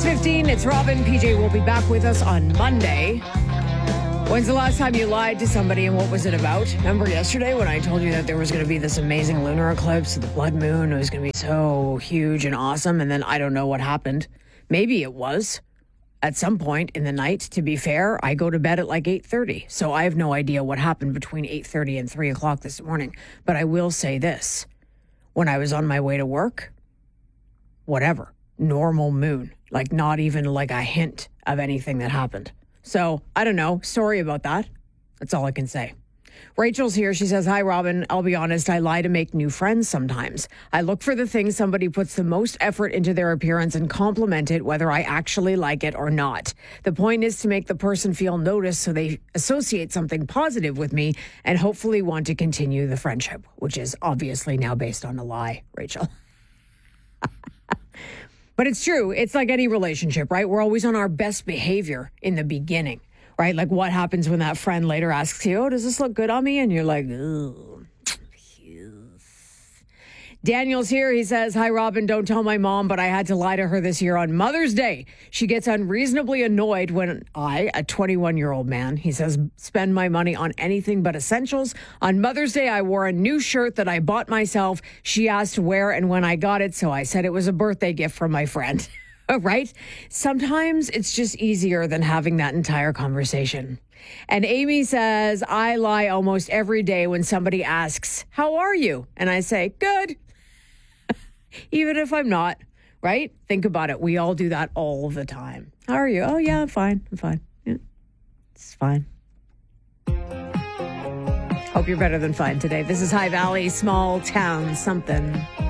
6:15, it's Robin. PJ will be back with us on Monday. When's the last time you lied to somebody and what was it about? Remember yesterday when I told you that there was going to be this amazing lunar eclipse, the blood moon, it was going to be so huge and awesome, and then I don't know what happened. Maybe it was at some point in the night. To be fair, I go to bed at like 8:30, so I have no idea what happened between 8:30 and 3 o'clock this morning. But I will say this. When I was on my way to work, whatever, normal moon, like not even like a hint of anything that happened. So I don't know. Sorry about that. That's all I can say. Rachel's here. She says, hi, Robin. I'll be honest. I lie to make new friends sometimes. I look for the thing somebody puts the most effort into their appearance and compliment it, whether I actually like it or not. The point is to make the person feel noticed so they associate something positive with me and hopefully want to continue the friendship, which is obviously now based on a lie, Rachel. But it's true. It's like any relationship, right? We're always on our best behavior in the beginning, right? Like what happens when that friend later asks you, oh, does this look good on me? And you're like, oh, Daniel's here. He says, hi, Robin. Don't tell my mom, but I had to lie to her this year on Mother's Day. She gets unreasonably annoyed when I, a 21-year-old man, he says, spend my money on anything but essentials. On Mother's Day, I wore a new shirt that I bought myself. She asked where and when I got it, so I said it was a birthday gift from my friend. Right? Sometimes it's just easier than having that entire conversation. And Amy says, I lie almost every day when somebody asks, how are you? And I say, good. Even if I'm not, right? Think about it. We all do that all the time. How are you? Oh, yeah, I'm fine. I'm fine. Yeah, it's fine. Hope you're better than fine today. This is High Valley, small town something.